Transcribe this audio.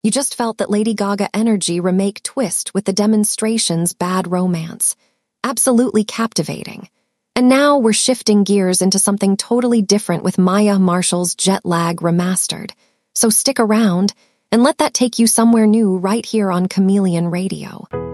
You just felt that Lady Gaga energy remake twist with the demonstration's bad romance. Absolutely captivating. And now we're shifting gears into something totally different with Maya Marshall's Jet Lag Remastered. So stick around and let that take you somewhere new right here on Chameleon Radio.